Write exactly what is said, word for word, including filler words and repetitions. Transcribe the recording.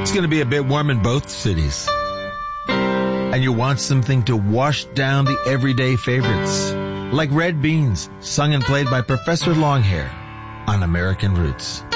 It's going to be a bit warm in both cities. And you want something to wash down the everyday favorites, like Red Beans, sung and played by Professor Longhair on American Roots.